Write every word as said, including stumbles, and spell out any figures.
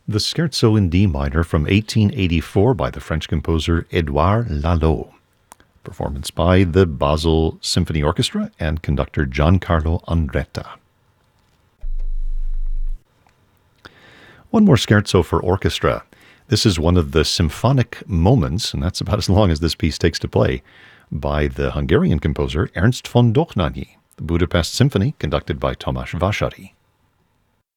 The Scherzo in D minor from eighteen eighty-four by the French composer Édouard Lalo. Performance by the Basel Symphony Orchestra and conductor Giancarlo Andretta. One more scherzo for orchestra. This is one of the symphonic moments, and that's about as long as this piece takes to play, by the Hungarian composer Ernst von Dohnányi, the Budapest Symphony, conducted by Tamás Vásáry.